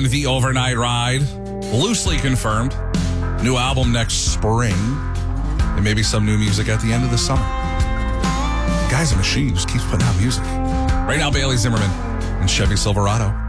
on The Overnight Ride. Loosely confirmed. New album next spring. And maybe some new music at the end of the summer. The guy's a machine. He just keeps putting out music. Right now, Bailey Zimmerman and Chevy Silverado.